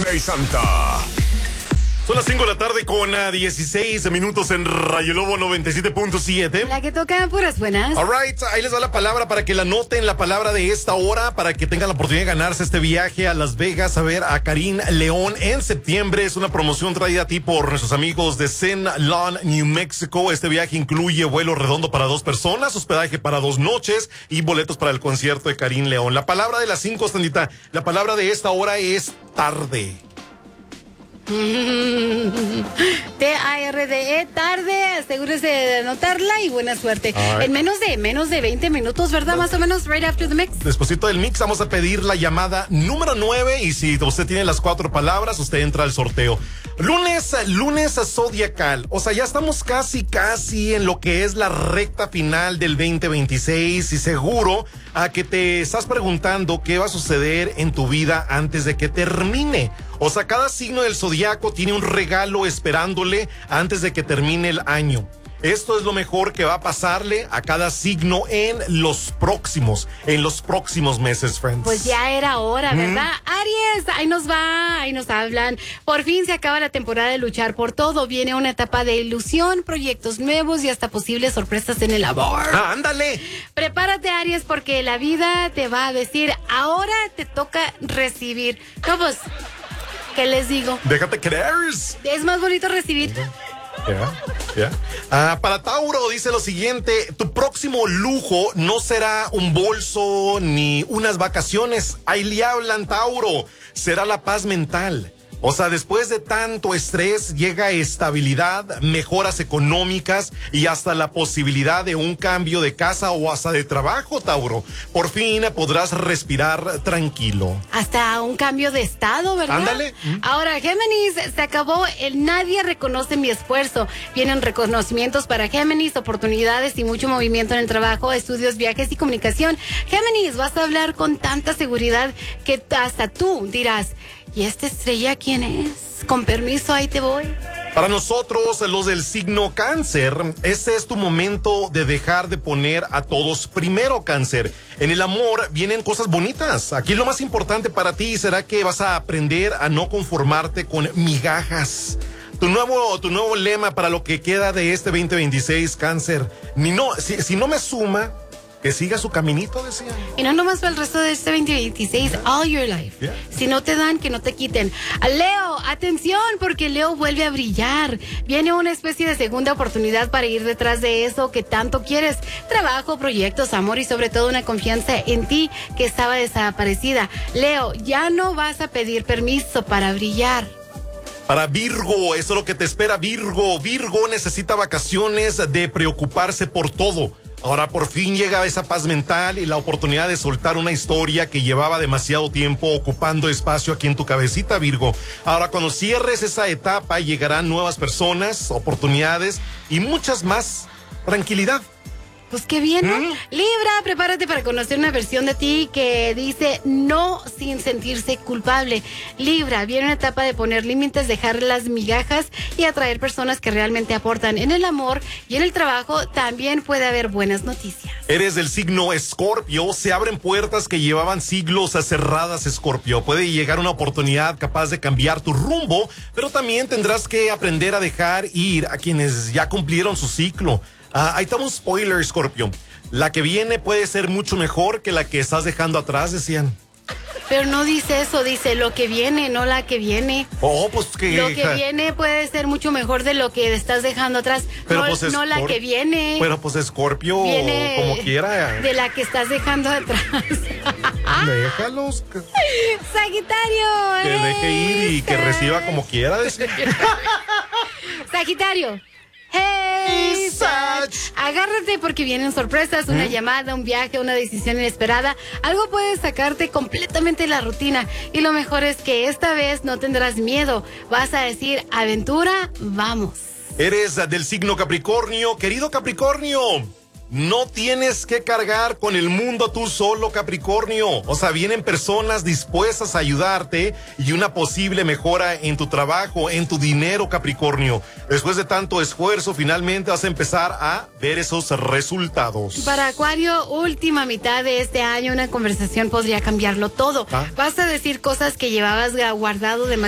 y Santa. Son las 5 de la tarde con 16 minutos en Rayo Lobo 97.7. La que toca puras buenas. Alright, ahí les va la palabra para que la noten, la palabra de esta hora, para que tengan la oportunidad de ganarse este viaje a Las Vegas a ver a Karim León en septiembre. Es una promoción traída a ti por nuestros amigos de Zen Lawn, New Mexico. Este viaje incluye vuelo redondo para 2 personas, hospedaje para 2 noches y boletos para el concierto de Karim León. La palabra de las 5, Sandita, la palabra de esta hora es tarde. T-A-R-D-E, tarde, asegúrese de anotarla y buena suerte. En menos de 20 minutos, ¿verdad? Más o menos, right after the mix. Despuésito del mix vamos a pedir la llamada número 9 y si usted tiene las 4 palabras, usted entra al sorteo. Lunes zodiacal, o sea, ya estamos casi en lo que es la recta final del 2026 y seguro a que te estás preguntando qué va a suceder en tu vida antes de que termine. O sea, cada signo del zodiaco tiene un regalo esperándole antes de que termine el año. Esto es lo mejor que va a pasarle a cada signo en los próximos meses, friends. Pues ya era hora, ¿verdad? Aries, ahí nos hablan. Por fin se acaba la temporada de luchar por todo. Viene una etapa de ilusión, proyectos nuevos y hasta posibles sorpresas en el amor. ¡Ándale! Prepárate, Aries, porque la vida te va a decir, ahora te toca recibir. No, pues, ¿qué les digo? Déjate creer. Es más bonito recibir. Para Tauro dice lo siguiente: tu próximo lujo no será un bolso ni unas vacaciones. Ahí le hablan, Tauro. Será la paz mental. O sea, después de tanto estrés llega estabilidad, mejoras económicas y hasta la posibilidad de un cambio de casa o hasta de trabajo, Tauro. Por fin podrás respirar tranquilo. Hasta un cambio de estado, ¿verdad? Ándale. Ahora, Géminis, se acabó el nadie reconoce mi esfuerzo. Vienen reconocimientos para Géminis, oportunidades y mucho movimiento en el trabajo, estudios, viajes y comunicación. Géminis, vas a hablar con tanta seguridad que hasta tú dirás, ¿y esta estrella quién es? Con permiso, ahí te voy. Para nosotros, los del signo Cáncer, este es tu momento de dejar de poner a todos primero, Cáncer. En el amor vienen cosas bonitas. Aquí lo más importante para ti será que vas a aprender a no conformarte con migajas. Tu nuevo lema para lo que queda de este 2026, Cáncer. Si no me suma, que siga su caminito, decía. Y no nomás para el resto de este 2026, all your life. Yeah. Si no te dan, que no te quiten. A Leo, atención, porque Leo vuelve a brillar. Viene una especie de segunda oportunidad para ir detrás de eso que tanto quieres. Trabajo, proyectos, amor y sobre todo una confianza en ti que estaba desaparecida. Leo, ya no vas a pedir permiso para brillar. Para Virgo, eso es lo que te espera, Virgo. Virgo necesita vacaciones de preocuparse por todo. Ahora por fin llega esa paz mental y la oportunidad de soltar una historia que llevaba demasiado tiempo ocupando espacio aquí en tu cabecita, Virgo. Ahora cuando cierres esa etapa llegarán nuevas personas, oportunidades y muchas más. Tranquilidad. Pues qué bien, ¿no? Libra, prepárate para conocer una versión de ti que dice no sin sentirse culpable. Libra, viene una etapa de poner límites, dejar las migajas y atraer personas que realmente aportan en el amor y en el trabajo. También puede haber buenas noticias. Eres del signo Escorpio, se abren puertas que llevaban siglos cerradas, Escorpio. Puede llegar una oportunidad capaz de cambiar tu rumbo, pero también tendrás que aprender a dejar ir a quienes ya cumplieron su ciclo. Ahí está un spoiler, Scorpio. La que viene puede ser mucho mejor que la que estás dejando atrás, decían. Pero no dice eso, dice lo que viene, no la que viene. Oh, pues que... Lo que viene puede ser mucho mejor de lo que estás dejando atrás. Pero no, pues no la que viene. Pero pues Scorpio, viene como quiera. De la que estás dejando atrás. Déjalos. Sagitario. Que deje ir y que reciba como quiera, decía. Sagitario. Hey, Sag. Agárrate porque vienen sorpresas, una llamada, un viaje, una decisión inesperada. Algo puede sacarte completamente de la rutina. Y lo mejor es que esta vez no tendrás miedo. Vas a decir, aventura, vamos. Eres del signo Capricornio. Querido Capricornio, no tienes que cargar con el mundo tú solo, Capricornio. O sea, vienen personas dispuestas a ayudarte y una posible mejora en tu trabajo, en tu dinero, Capricornio. Después de tanto esfuerzo, finalmente vas a empezar a ver esos resultados. Para Acuario, última mitad de este año, una conversación podría cambiarlo todo. Vas a decir cosas que llevabas guardado demasiado